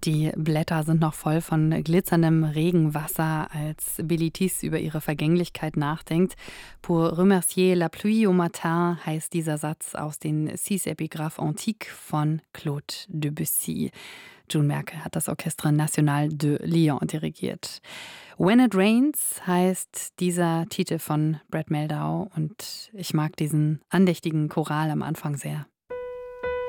Die Blätter sind noch voll von glitzerndem Regenwasser, als Billy Tiss über ihre Vergänglichkeit nachdenkt. Pour remercier la pluie au matin heißt dieser Satz aus den Six Épigraphes Antiques von Claude Debussy. June Merkel hat das Orchestre National de Lyon dirigiert. When It Rains heißt dieser Titel von Brad Mehldau und ich mag diesen andächtigen Choral am Anfang sehr.